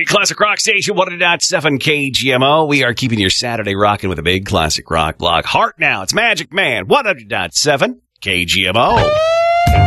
Classic Rock Station, 100.7 KGMO. We are keeping your Saturday rocking with a big classic rock block. Heart now. It's Magic Man, 100.7 KGMO.